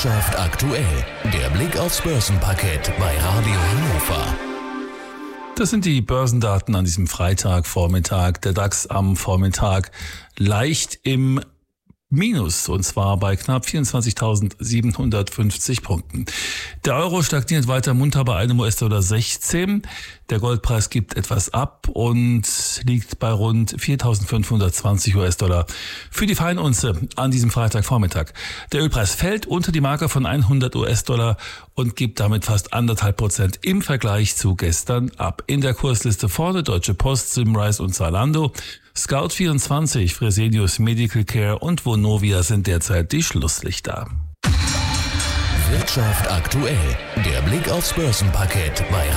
Wirtschaft aktuell. Der Blick aufs Börsenparkett bei Radio Hannover. Das sind die Börsendaten an diesem Freitagvormittag. Der DAX am Vormittag leicht im Minus, und zwar bei knapp 24.750 Punkten. Der Euro stagniert weiter munter bei einem US-Dollar 16. Der Goldpreis gibt etwas ab und liegt bei rund 4.520 US-Dollar für die Feinunze an diesem Freitagvormittag. Der Ölpreis fällt unter die Marke von 100 US-Dollar und gibt damit fast 1,5% im Vergleich zu gestern ab. In der Kursliste vorne Deutsche Post, Symrise und Zalando. Scout24, Fresenius Medical Care und Vonovia sind derzeit die Schlusslichter. Wirtschaft aktuell. Der Blick aufs Börsenparkett bei